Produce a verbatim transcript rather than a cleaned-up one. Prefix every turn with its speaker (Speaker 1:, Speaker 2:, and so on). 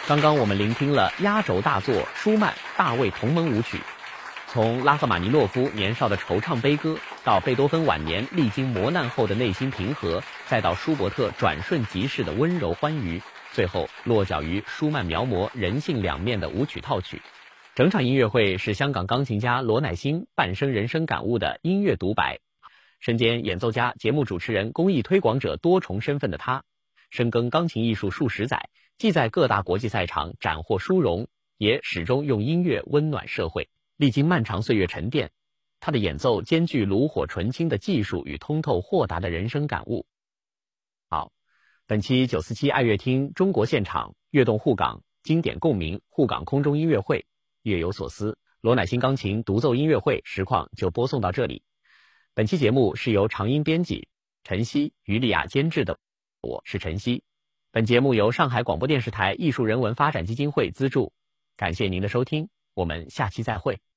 Speaker 1: 刚刚我们聆听了压轴大作舒曼《大卫同盟舞曲》，从拉赫玛尼诺夫年少的惆怅悲歌，到贝多芬晚年历经磨难后的内心平和，再到舒伯特转瞬即逝的温柔欢愉，最后落脚于舒曼描摹人性两面的舞曲套曲。整场音乐会是香港钢琴家罗乃馨半生人生感悟的音乐独白。身兼演奏家、节目主持人、公益推广者多重身份的他，深耕钢琴艺术数十载，既在各大国际赛场斩获殊荣，也始终用音乐温暖社会。历经漫长岁月沉淀，他的演奏兼具炉火纯青的技术与通透豁达的人生感悟。好，本期九四七爱乐厅中国现场悦动沪港经典共鸣沪港空中音乐会乐有所思罗乃馨钢琴独奏音乐会实况就播送到这里。本期节目是由长音编辑，陈曦、于丽亚监制的，我是陈曦。本节目由上海广播电视台艺术人文发展基金会资助，感谢您的收听，我们下期再会。